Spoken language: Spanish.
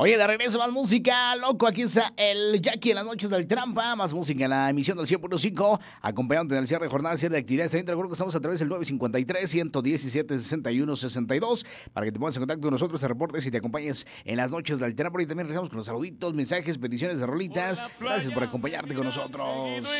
Oye, de regreso más música, loco, aquí está el Jackie en las noches del Trampa, más música en la emisión del 100.5, acompañándote en el cierre de jornada, cierre de actividades. También te recuerdo que estamos a través del 953-117-6162 para que te pongas en contacto con nosotros, te reportes y te acompañes en las noches del Trampa. Y también regresamos con los saluditos, mensajes, peticiones de rolitas. Gracias por acompañarte con nosotros.